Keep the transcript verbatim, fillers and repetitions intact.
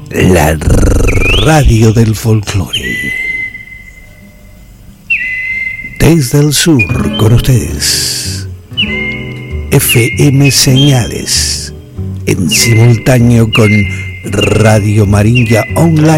la radio del folclore. Desde el sur, con ustedes, F M Señales, en simultáneo con Radio Marinilla Online.